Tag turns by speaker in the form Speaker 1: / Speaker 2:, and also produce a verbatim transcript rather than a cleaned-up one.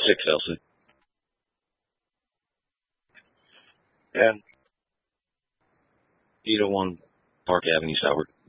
Speaker 1: Six Elsie.
Speaker 2: And
Speaker 1: eight oh one Park Avenue, Southwark.